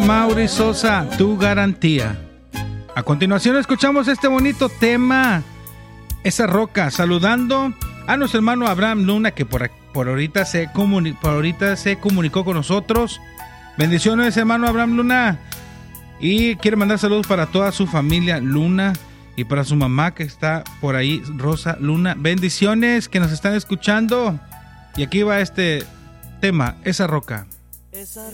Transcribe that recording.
Mauri Sosa, tu garantía. A continuación escuchamos este bonito tema, Esa Roca, saludando a nuestro hermano Abraham Luna, que por ahorita se comunicó con nosotros. Bendiciones, hermano Abraham Luna. Y quiere mandar saludos para toda su familia Luna y para su mamá que está por ahí, Rosa Luna. Bendiciones que nos están escuchando. Y aquí va este tema, Esa Roca. Esa